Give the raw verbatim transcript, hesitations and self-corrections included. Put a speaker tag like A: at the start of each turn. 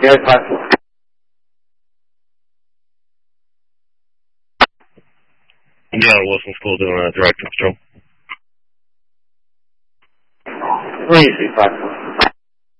A: Gary five.
B: Yeah, Wilson School doing a direct control.
A: three three five.